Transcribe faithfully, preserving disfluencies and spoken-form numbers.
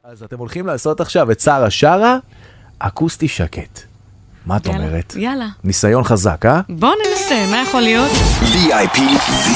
אז אתם הולכים לעשות עכשיו את שרה שרה, אקוסטי שקט. מה את אומרת? יאללה. ניסיון חזק, אה? בוא ננסה, מה יכול להיות? וי איי פי